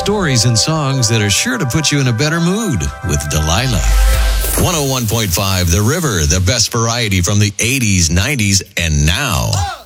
stories and songs that are sure to put you in a better mood with Delilah. 101.5 The River, the best variety from the 80s, 90s, and now.